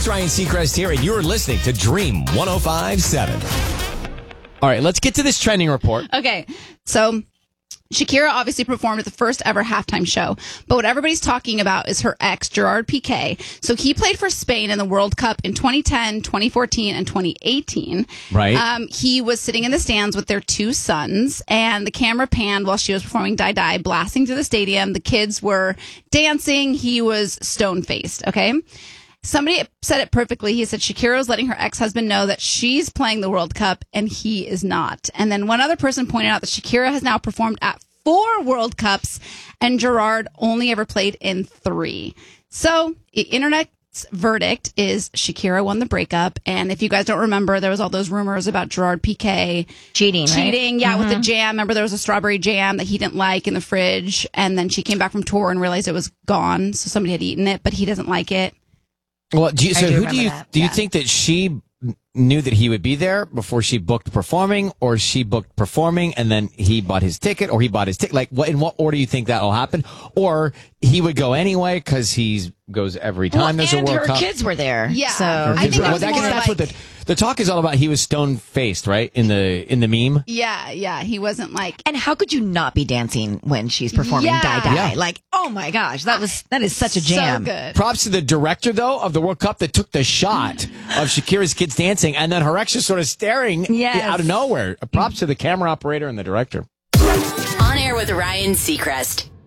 it's Ryan Seacrest here, and you're listening to Dream 105.7. All right, let's get to this trending report. Okay, so Shakira obviously performed at the first ever halftime show, but what everybody's talking about is her ex, Gerard Piqué. So he played for Spain in the World Cup in 2010, 2014, and 2018. Right. He was sitting in the stands with their two sons, and the camera panned while she was performing Die Die, blasting through the stadium. The kids were dancing. He was stone-faced, okay? Somebody said it perfectly. He said Shakira's letting her ex-husband know that she's playing the World Cup and he is not. And then one other person pointed out that Shakira has now performed at 4 World Cups and Gerard only ever played in 3. So the internet's verdict is Shakira won the breakup. And if you guys don't remember, there was all those rumors about Gerard Piqué Cheating, right? with the jam. Remember there was a strawberry jam that he didn't like in the fridge. And then she came back from tour and realized it was gone. So somebody had eaten it, but he doesn't like it. Well, do you Yeah. think that she knew that he would be there before she booked performing, or she booked performing and then he bought his ticket, or he bought his ticket? Like, in what order do you think that'll happen? Or he would go anyway because he goes every time there's a World her Cup. kids were there. Yeah. So I think Well, that's more that's like- what the talk is all about. He was stone faced, right? In the meme. Yeah. He wasn't like, and how could you not be dancing when she's performing Yeah. Die Die? Yeah. Like, oh my gosh, that is such a jam. so good. Props to the director, though, of the World Cup that took the shot of Shakira's kids dancing, and then her ex just sort of staring Yes. out of nowhere. Props to the camera operator and the director. On air with Ryan Seacrest.